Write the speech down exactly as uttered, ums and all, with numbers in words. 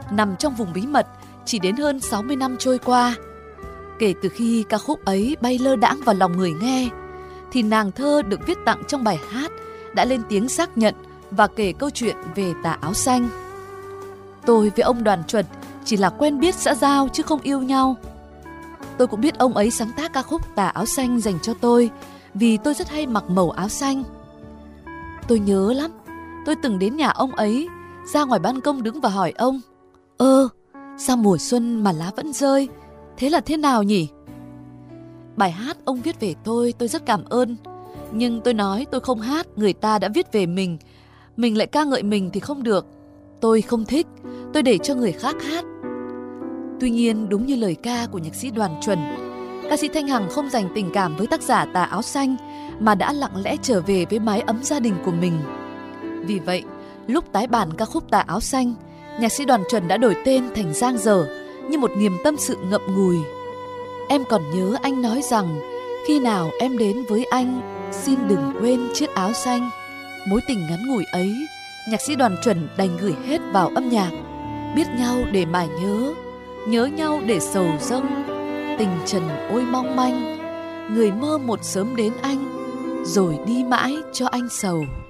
nằm trong vùng bí mật chỉ đến hơn sáu mươi năm trôi qua. Kể từ khi ca khúc ấy bay lơ đãng vào lòng người nghe, thì nàng thơ được viết tặng trong bài hát đã lên tiếng xác nhận và kể câu chuyện về tà áo xanh. Tôi với ông Đoàn Chuẩn chỉ là quen biết xã giao chứ không yêu nhau. Tôi cũng biết ông ấy sáng tác ca khúc Tà áo xanh dành cho tôi vì tôi rất hay mặc màu áo xanh. Tôi nhớ lắm, tôi từng đến nhà ông ấy, ra ngoài ban công đứng và hỏi ông: Ơ, sao mùa xuân mà lá vẫn rơi, thế là thế nào nhỉ? Bài hát ông viết về tôi, tôi rất cảm ơn. Nhưng tôi nói tôi không hát, người ta đã viết về mình, mình lại ca ngợi mình thì không được. Tôi không thích, tôi để cho người khác hát. Tuy nhiên đúng như lời ca của nhạc sĩ Đoàn Chuẩn, ca sĩ Thanh Hằng không dành tình cảm với tác giả Tà áo xanh mà đã lặng lẽ trở về với mái ấm gia đình của mình. Vì vậy, lúc tái bản ca khúc Tà áo xanh, nhạc sĩ Đoàn Chuẩn đã đổi tên thành Giang Dở như một niềm tâm sự ngậm ngùi. Em còn nhớ anh nói rằng khi nào em đến với anh, xin đừng quên chiếc áo xanh. Mối tình ngắn ngủi ấy, nhạc sĩ Đoàn Chuẩn đành gửi hết vào âm nhạc. Biết nhau để mà nhớ, nhớ nhau để sầu dâng. Tình trần ôi mong manh, người mơ một sớm đến anh, rồi đi mãi cho anh sầu.